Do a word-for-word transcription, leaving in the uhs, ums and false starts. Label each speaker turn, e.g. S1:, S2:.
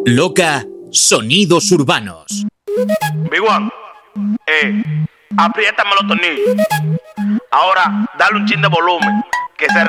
S1: Loca, sonidos urbanos.
S2: Big One, eh, apriétame los tornillos. Ahora, dale un chin de volumen, que se